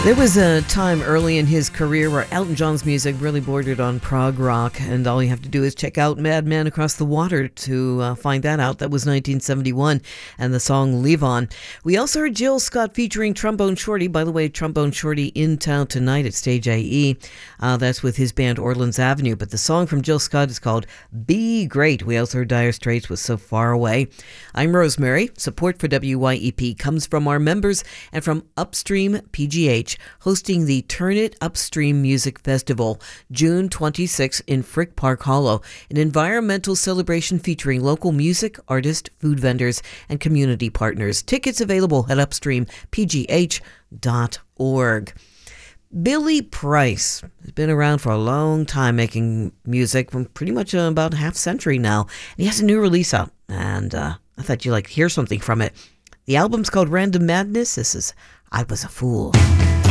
There was a time early in his career where Elton John's music really bordered on prog rock, and all you have to do is check out Madman Across the Water to find that out. That was 1971, and the song Leave On. We also heard Jill Scott featuring Trombone Shorty. By the way, Trombone Shorty in town tonight at Stage AE. That's with his band Orleans Avenue, but the song from Jill Scott is called Be Great. We also heard Dire Straits with So Far Away. I'm Rosemary. Support for WYEP comes from our members and from Upstream PGH, hosting the Turn It Upstream Music Festival, June 26 in Frick Park Hollow, an environmental celebration featuring local music, artists, food vendors, and community partners. Tickets available at upstreampgh.org. Billy Price has been around for a long time making music, from pretty much about half century now. And he has a new release out, and I thought you'd like to hear something from it. The album's called Random Madness. This is I Was a Fool.